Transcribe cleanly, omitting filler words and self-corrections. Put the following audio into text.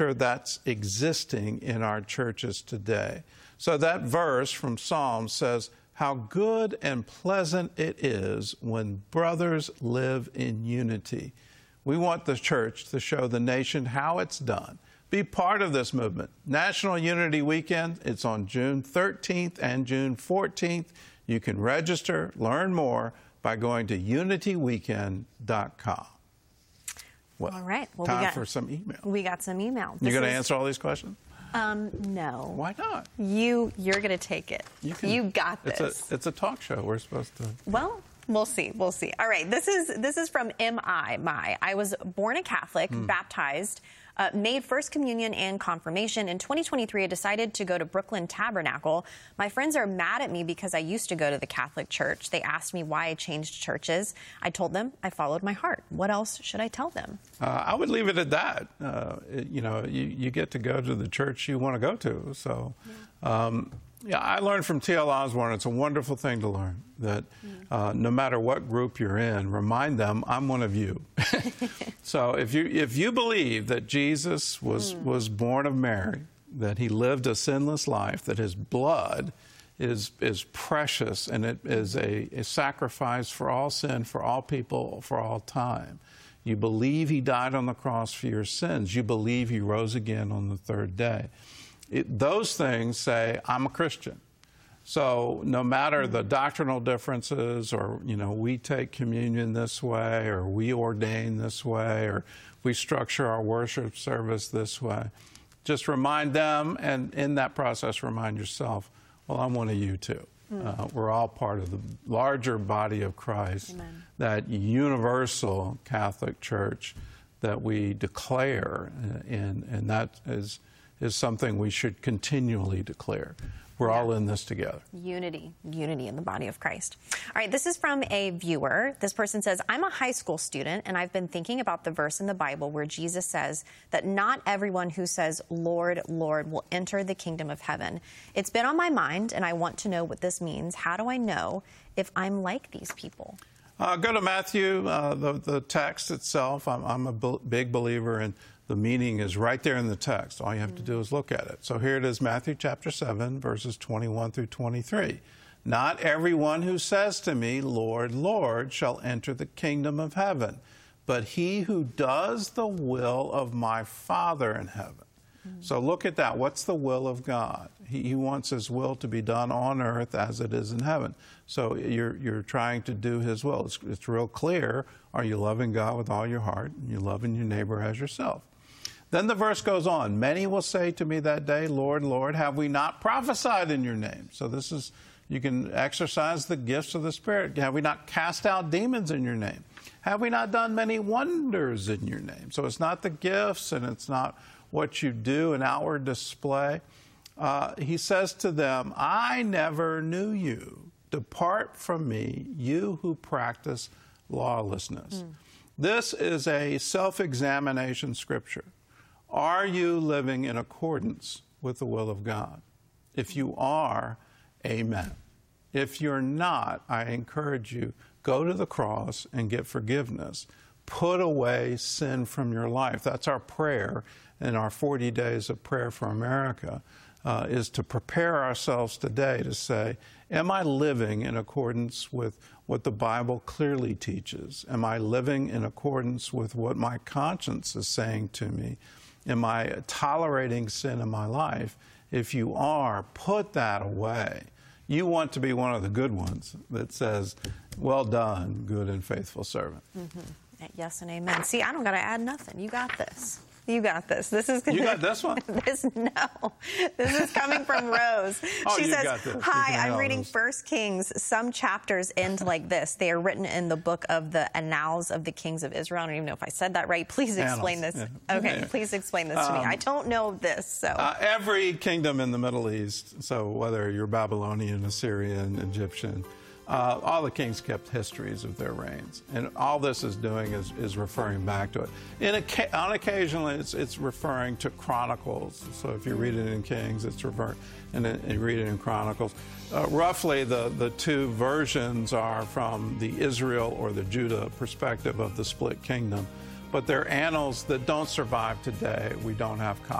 that's existing in our churches today. So that verse from Psalms says, "How good and pleasant it is when brothers live in unity." We want the church to show the nation how it's done. Be part of this movement. National Unity Weekend, it's on June 13th and June 14th. You can register, learn more by going to unityweekend.com. Well, all right. Well, time for some email. We got some email. You're going to answer all these questions? No. Why not? You're going to take it. You got this. It's a talk show. We're supposed to. Well, we'll see. We'll see. All right. This is from M.I. I was born a Catholic, baptized, made First Communion and Confirmation. In 2023, I decided to go to Brooklyn Tabernacle. My friends are mad at me because I used to go to the Catholic Church. They asked me why I changed churches. I told them I followed my heart. What else should I tell them? I would leave it at that. You get to go to the church you want to go to. So, I learned from T.L. Osborne, it's a wonderful thing to learn, that no matter what group you're in, remind them, I'm one of you. So if you believe that Jesus was born of Mary, that he lived a sinless life, that his blood is precious, and it is a sacrifice for all sin, for all people, for all time. You believe he died on the cross for your sins. You believe he rose again on the third day. Those things say, I'm a Christian. So no matter the doctrinal differences, or, we take communion this way, or we ordain this way, or we structure our worship service this way, just remind them, and in that process, remind yourself, well, I'm one of you too. We're all part of the larger body of Christ, Amen. That universal Catholic Church that we declare, and that is something we should continually declare. We're all in this together. Unity in the body of Christ. All right, this is from a viewer. This person says, I'm a high school student, and I've been thinking about the verse in the Bible where Jesus says that not everyone who says, Lord, Lord, will enter the kingdom of heaven. It's been on my mind, and I want to know what this means. How do I know if I'm like these people? Go to Matthew, the text itself. I'm a big believer in the meaning is right there in the text. All you have to do is look at it. So here it is, Matthew chapter 7, verses 21 through 23. Not everyone who says to me, Lord, Lord, shall enter the kingdom of heaven, but he who does the will of my Father in heaven. So look at that. What's the will of God? He wants his will to be done on earth as it is in heaven. So you're trying to do his will. It's real clear. Are you loving God with all your heart? And you're loving your neighbor as yourself. Then the verse goes on. Many will say to me that day, Lord, Lord, have we not prophesied in your name? So this is, you can exercise the gifts of the Spirit. Have we not cast out demons in your name? Have we not done many wonders in your name? So it's not the gifts, and it's not what you do, an outward display. He says to them, I never knew you. Depart from me, you who practice lawlessness. This is a self-examination scripture. Are you living in accordance with the will of God? If you are, amen. If you're not, I encourage you, go to the cross and get forgiveness. Put away sin from your life. That's our prayer in our 40 days of prayer for America, is to prepare ourselves today to say, am I living in accordance with what the Bible clearly teaches? Am I living in accordance with what my conscience is saying to me? Am I tolerating sin in my life? If you are, put that away. You want to be one of the good ones that says, well done, good and faithful servant. Yes and amen. See, I don't got to add nothing. You got this. You got this. This is you got this one. This is coming from Rose. She says, "Hi, I'm reading 1 Kings. Some chapters end like this. They are written in the book of the Annals of the Kings of Israel. I don't even know if I said that right. Please explain this. Yeah. Okay, please explain this to me. I don't know this. So every kingdom in the Middle East. So whether you're Babylonian, Assyrian, Egyptian." All the kings kept histories of their reigns, and all this is doing is referring back to it. On occasionally, it's referring to Chronicles. So if you read it in Kings, it's referring, and you read it in Chronicles. Roughly, the two versions are from the Israel or the Judah perspective of the split kingdom. but they're annals that don't survive today. We don't have copies.